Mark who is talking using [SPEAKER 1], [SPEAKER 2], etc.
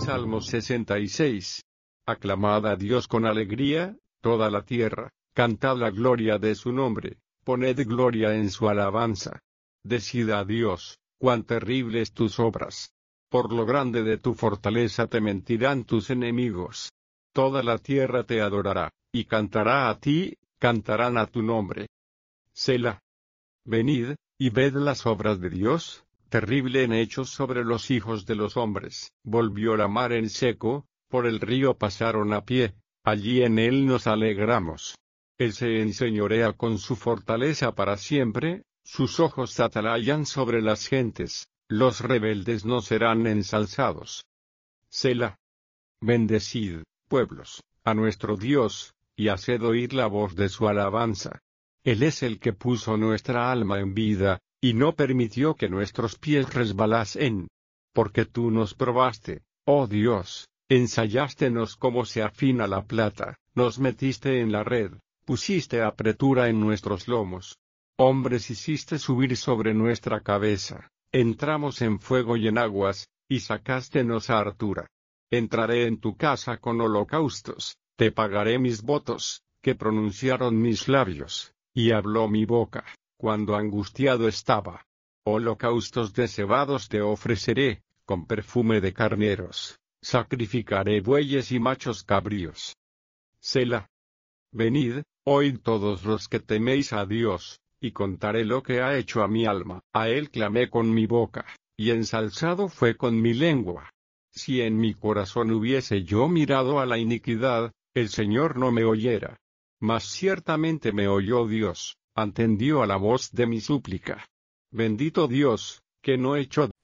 [SPEAKER 1] Salmo 66. Aclamad a Dios con alegría, toda la tierra, cantad la gloria de su nombre, poned gloria en su alabanza. Decid a Dios, cuán terribles tus obras. Por lo grande de tu fortaleza te mentirán tus enemigos. Toda la tierra te adorará, y cantará a ti, cantarán a tu nombre. Selah. Venid, y ved las obras de Dios, terrible en hechos sobre los hijos de los hombres. Volvió la mar en seco, por el río pasaron a pie, allí en él nos alegramos. Él se enseñorea con su fortaleza para siempre, sus ojos atalayan sobre las gentes, los rebeldes no serán ensalzados. Selah. Bendecid, pueblos, a nuestro Dios, y haced oír la voz de su alabanza. Él es el que puso nuestra alma en vida, y no permitió que nuestros pies resbalasen. Porque tú nos probaste, oh Dios, ensayastenos como se afina la plata, nos metiste en la red, pusiste apretura en nuestros lomos. Hombres hiciste subir sobre nuestra cabeza, entramos en fuego y en aguas, y sacástenos a hartura. Entraré en tu casa con holocaustos, te pagaré mis votos, que pronunciaron mis labios, y habló mi boca, cuando angustiado estaba. Holocaustos de cebados te ofreceré, con perfume de carneros, sacrificaré bueyes y machos cabríos. Selah. Venid, oíd todos los que teméis a Dios, y contaré lo que ha hecho a mi alma. A él clamé con mi boca, y ensalzado fue con mi lengua. Si en mi corazón hubiese yo mirado a la iniquidad, el Señor no me oyera. Mas ciertamente me oyó Dios, atendió a la voz de mi súplica. Bendito Dios, que no echó